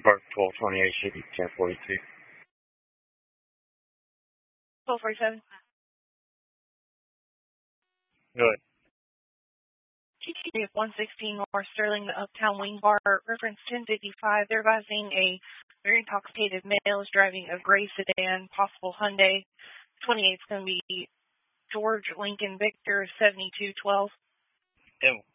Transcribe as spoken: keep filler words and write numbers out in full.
Park twelve twenty-eight should be ten forty-two. twelve forty-seven. Good. T T one sixteen North Sterling, the Uptown Wing Bar, reference ten fifty-five. They're advising a very intoxicated male is driving a gray sedan, possible Hyundai. twenty-eight is going to be George Lincoln Victor seventy-two twelve. And